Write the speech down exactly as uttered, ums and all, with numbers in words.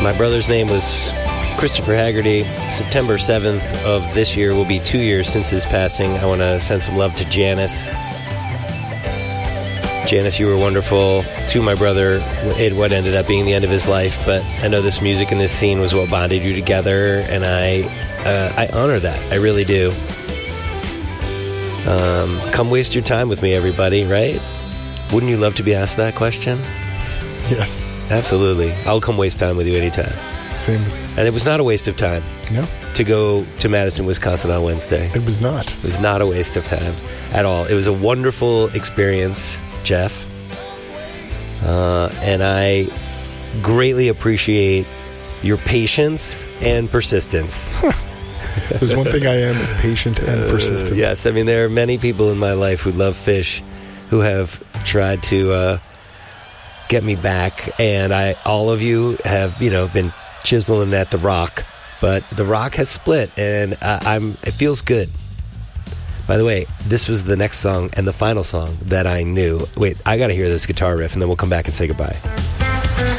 My brother's name was Christopher Haggerty. September seventh of this year will be two years since his passing. I want to send some love to Janice. Janice, you were wonderful to my brother in what ended up being the end of his life, but I know this music and this scene was what bonded you together, and I uh, I honor that. I really do. Um, come waste your time with me, everybody, right? Wouldn't you love to be asked that question? Yes. Absolutely. I'll come waste time with you anytime. Same. And it was not a waste of time. No. To go to Madison, Wisconsin on Wednesday. It was not. It was not a waste of time at all. It was a wonderful experience, Jeff. Uh, and I greatly appreciate your patience and persistence. There's one thing I am is patient and persistent. Uh, yes, I mean, there are many people in my life who love fish who have tried to uh, get me back, and I, all of you have, you know, been chiseling at the rock, but the rock has split, and uh, I'm. It feels good. By the way, this was the next song and the final song that I knew. Wait, I got to hear this guitar riff, and then we'll come back and say goodbye.